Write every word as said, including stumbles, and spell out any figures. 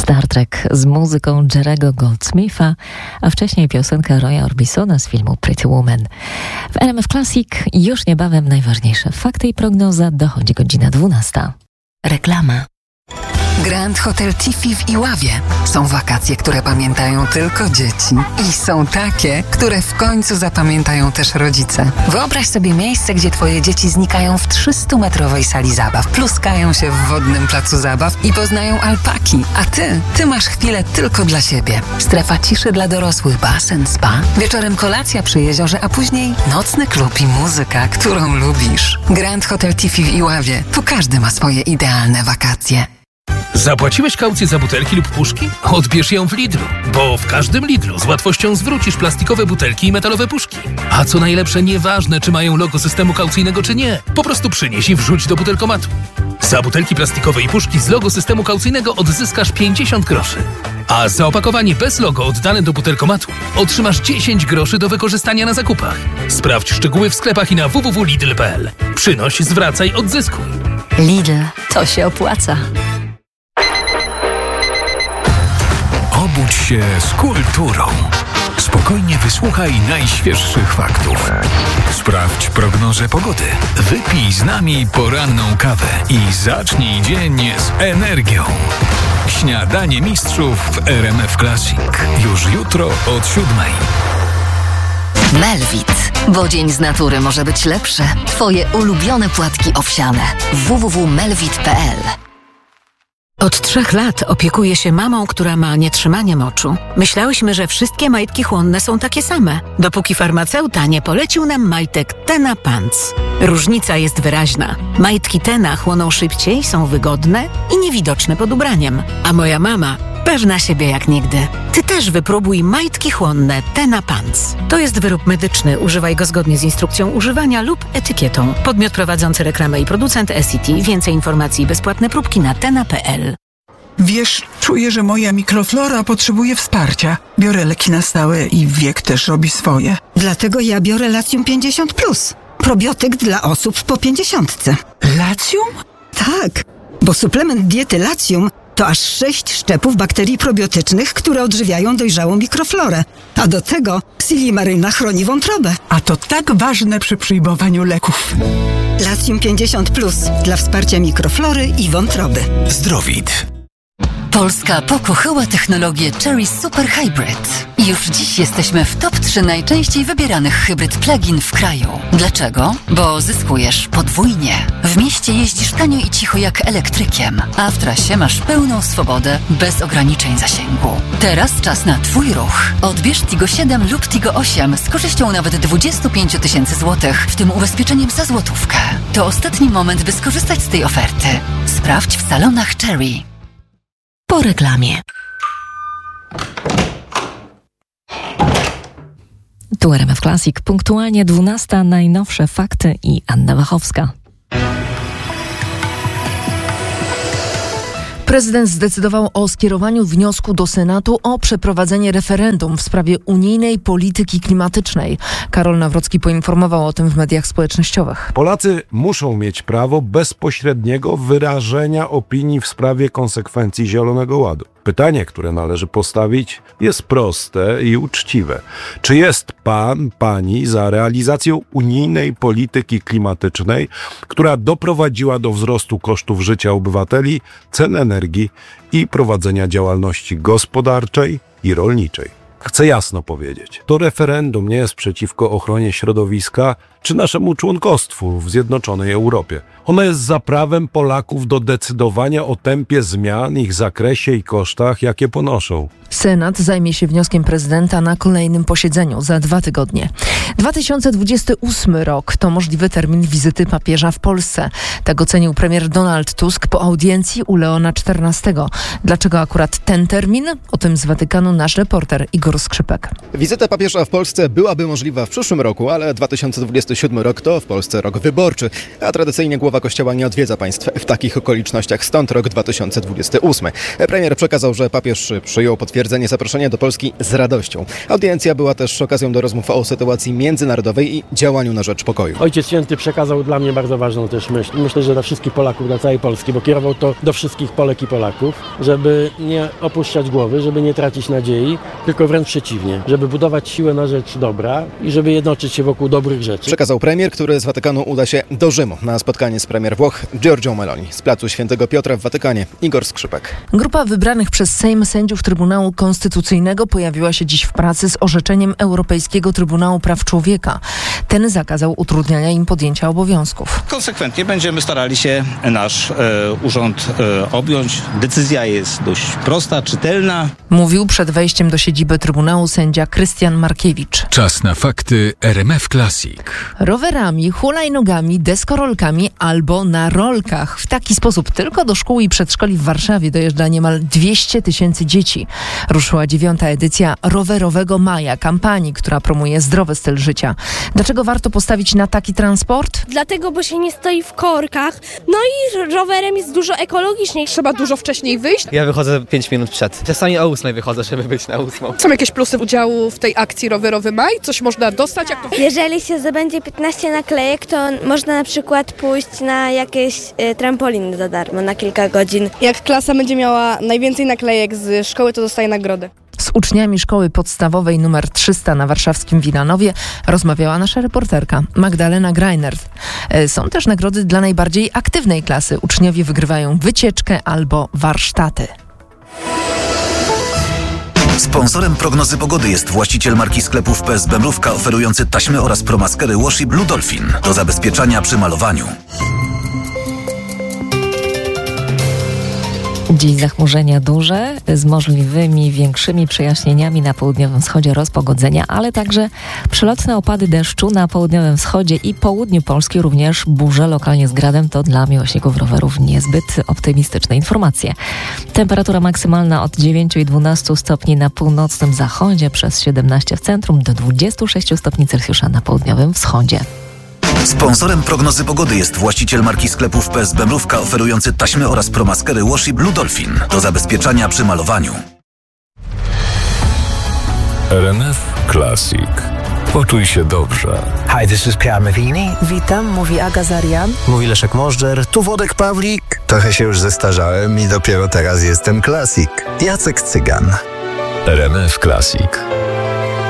Star Trek z muzyką Jerry'ego Goldsmitha, a wcześniej piosenka Roya Orbisona z filmu Pretty Woman. W R M F Classic już niebawem najważniejsze fakty i prognoza. Dochodzi godzina dwunasta. Reklama. Grand Hotel Tiffy w Iławie. Są wakacje, które pamiętają tylko dzieci. I są takie, które w końcu zapamiętają też rodzice. Wyobraź sobie miejsce, gdzie twoje dzieci znikają w trzystumetrowej sali zabaw, pluskają się w wodnym placu zabaw i poznają alpaki. A ty, ty masz chwilę tylko dla siebie. Strefa ciszy dla dorosłych, basen, spa. Wieczorem kolacja przy jeziorze, a później nocny klub i muzyka, którą lubisz. Grand Hotel Tiffy w Iławie. Tu każdy ma swoje idealne wakacje. Zapłaciłeś kaucję za butelki lub puszki? Odbierz ją w Lidlu, bo w każdym Lidlu z łatwością zwrócisz plastikowe butelki i metalowe puszki. A co najlepsze, nieważne czy mają logo systemu kaucyjnego czy nie, po prostu przynieś i wrzuć do butelkomatu. Za butelki plastikowe i puszki z logo systemu kaucyjnego odzyskasz pięćdziesiąt groszy. A za opakowanie bez logo oddane do butelkomatu otrzymasz dziesięć groszy do wykorzystania na zakupach. Sprawdź szczegóły w sklepach i na w w w kropka lidl kropka p l. Przynoś, zwracaj, odzyskuj. Lidl, to się opłaca. Obudź się z kulturą. Spokojnie wysłuchaj najświeższych faktów. Sprawdź prognozę pogody. Wypij z nami poranną kawę i zacznij dzień z energią. Śniadanie mistrzów w R M F Classic. Już jutro od siódmej. Melvit, bo dzień z natury może być lepszy. Twoje ulubione płatki owsiane. w w w kropka melvit kropka p l. Od trzech lat opiekuję się mamą, która ma nietrzymanie moczu. Myślałyśmy, że wszystkie majtki chłonne są takie same, dopóki farmaceuta nie polecił nam majtek Tena Pants. Różnica jest wyraźna. Majtki Tena chłoną szybciej, są wygodne i niewidoczne pod ubraniem. A moja mama pewna siebie jak nigdy. Ty też wypróbuj majtki chłonne Tena Pants. To jest wyrób medyczny. Używaj go zgodnie z instrukcją używania lub etykietą. Podmiot prowadzący reklamę i producent S C T. Więcej informacji i bezpłatne próbki na tena kropka p l. Wiesz, czuję, że moja mikroflora potrzebuje wsparcia. Biorę leki na stałe i wiek też robi swoje. Dlatego ja biorę Latium pięćdziesiąt plus. Probiotyk dla osób po pięćdziesiątce. Latium? Tak, bo suplement diety Latium to aż sześć szczepów bakterii probiotycznych, które odżywiają dojrzałą mikroflorę. A do tego Silimaryna chroni wątrobę. A to tak ważne przy przyjmowaniu leków. Latium pięćdziesiąt plus dla wsparcia mikroflory i wątroby. Zdrowit. Polska pokochała technologię Chery Super Hybrid. I już dziś jesteśmy w top trzy najczęściej wybieranych hybryd plug-in w kraju. Dlaczego? Bo zyskujesz podwójnie. W mieście jeździsz tanio i cicho jak elektrykiem, a w trasie masz pełną swobodę bez ograniczeń zasięgu. Teraz czas na Twój ruch. Odbierz Tigo siedem lub Tigo osiem z korzyścią nawet dwadzieścia pięć tysięcy złotych, w tym ubezpieczeniem za złotówkę. To ostatni moment, by skorzystać z tej oferty. Sprawdź w salonach Chery. Po reklamie. Tu R M F Classic, punktualnie dwunasta, najnowsze fakty i Anna Wachowska. Prezydent zdecydował o skierowaniu wniosku do Senatu o przeprowadzenie referendum w sprawie unijnej polityki klimatycznej. Karol Nawrocki poinformował o tym w mediach społecznościowych. Polacy muszą mieć prawo bezpośredniego wyrażenia opinii w sprawie konsekwencji Zielonego Ładu. Pytanie, które należy postawić, jest proste i uczciwe. Czy jest pan, pani za realizacją unijnej polityki klimatycznej, która doprowadziła do wzrostu kosztów życia obywateli, cen energii i prowadzenia działalności gospodarczej i rolniczej? Chcę jasno powiedzieć, to referendum nie jest przeciwko ochronie środowiska czy naszemu członkostwu w Zjednoczonej Europie. Ono jest za prawem Polaków do decydowania o tempie zmian, ich zakresie i kosztach, jakie ponoszą. Senat zajmie się wnioskiem prezydenta na kolejnym posiedzeniu za dwa tygodnie. dwa tysiące dwudziesty ósmy rok to możliwy termin wizyty papieża w Polsce. Tak ocenił premier Donald Tusk po audiencji u Leona czternastego. Dlaczego akurat ten termin? O tym z Watykanu nasz reporter Igor Skrzypek. Wizyta papieża w Polsce byłaby możliwa w przyszłym roku, ale dwa tysiące dwudziesty dwudziesty siódmy rok to w Polsce rok wyborczy, a tradycyjnie głowa kościoła nie odwiedza państw w takich okolicznościach, stąd rok dwa tysiące dwudziesty ósmy. Premier przekazał, że papież przyjął potwierdzenie zaproszenia do Polski z radością. Audiencja była też okazją do rozmów o sytuacji międzynarodowej i działaniu na rzecz pokoju. Ojciec Święty przekazał dla mnie bardzo ważną też myśl. Myślę, że dla wszystkich Polaków, dla całej Polski, bo kierował to do wszystkich Polek i Polaków, żeby nie opuszczać głowy, żeby nie tracić nadziei, tylko wręcz przeciwnie, żeby budować siłę na rzecz dobra i żeby jednoczyć się wokół dobrych rzeczy. Przekazał premier, który z Watykanu uda się do Rzymu na spotkanie z premier Włoch Giorgią Meloni. Z placu Świętego Piotra w Watykanie Igor Skrzypek. Grupa wybranych przez Sejm sędziów Trybunału Konstytucyjnego pojawiła się dziś w pracy z orzeczeniem Europejskiego Trybunału Praw Człowieka. Ten zakazał utrudniania im podjęcia obowiązków. Konsekwentnie będziemy starali się nasz e, urząd e, objąć. Decyzja jest dość prosta, czytelna. Mówił przed wejściem do siedziby Trybunału sędzia Krystian Markiewicz. Czas na fakty R M F Classic. Rowerami, hulajnogami, deskorolkami albo na rolkach. W taki sposób tylko do szkół i przedszkoli w Warszawie dojeżdża niemal dwieście tysięcy dzieci. Ruszyła dziewiąta edycja Rowerowego Maja, kampanii, która promuje zdrowy styl życia. Dlaczego warto postawić na taki transport? Dlatego, bo się nie stoi w korkach. No i rowerem jest dużo ekologiczniej. Trzeba dużo wcześniej wyjść. Ja wychodzę pięć minut przed. Czasami o ósmej wychodzę, żeby być na ósmą. Są jakieś plusy udziału w tej akcji Rowerowy Maj? Coś można dostać? Jak to... Jeżeli się zdobędzie piętnaście naklejek, to można na przykład pójść na jakieś y, trampoliny za darmo na kilka godzin. Jak klasa będzie miała najwięcej naklejek z szkoły, to dostaje nagrodę. Z uczniami szkoły podstawowej numer trzysta na warszawskim Wilanowie rozmawiała nasza reporterka Magdalena Greinert. Są też nagrody dla najbardziej aktywnej klasy. Uczniowie wygrywają wycieczkę albo warsztaty. Sponsorem prognozy pogody jest właściciel marki sklepów P S B Mrówka, oferujący taśmy oraz promaskery Washi Blue Dolphin do zabezpieczania przy malowaniu. Dziś zachmurzenia duże z możliwymi większymi przejaśnieniami na południowym wschodzie, rozpogodzenia, ale także przelotne opady deszczu na południowym wschodzie i południu Polski, również burze lokalnie z gradem. To dla miłośników rowerów niezbyt optymistyczne informacje. Temperatura maksymalna od dziewięciu i dwunastu stopni na północnym zachodzie, przez siedemnaście w centrum, do dwudziestu sześciu stopni Celsjusza na południowym wschodzie. Sponsorem prognozy pogody jest właściciel marki sklepów P S B Mrówka, oferujący taśmy oraz promaskery Washi Blue Dolphin do zabezpieczania przy malowaniu. R M F Classic. Poczuj się dobrze. Hi, this is Pierre Mavini. Witam, mówi Aga Zarian. Mówi Leszek Możdżer. Tu Wodek Pawlik. Trochę się już zestarzałem i dopiero teraz jestem klasik. Jacek Cygan. R M F Classic.